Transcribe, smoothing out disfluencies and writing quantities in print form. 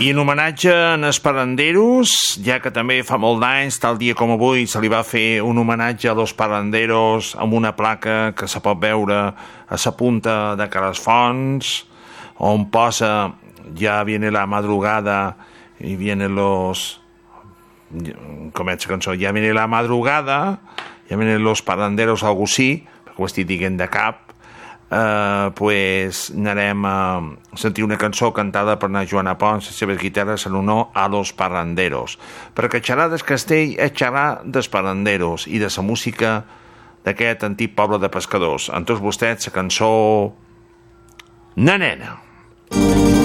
I en homenatge a Esparanderos, ja que també fa molt d'anys, tal dia com avui, se li va fer un homenatge a los Paranderos amb una placa que se pot veure a la punta de Calasfonts, on posa ja viene la madrugada y vienen los... Comença la cançó, ja viene la madrugada, ja vienen los Paranderos, algú sí, perquè ho estic dient de cap, pues anarem a sentir una cançó cantada per na Joana Pons, les seves guitarres en honor a los Paranderos, perquè xerrar del castell és xerrar dels Paranderos i de la música d'aquest antic poble de pescadors. Amb tots vostès la cançó Na Nena.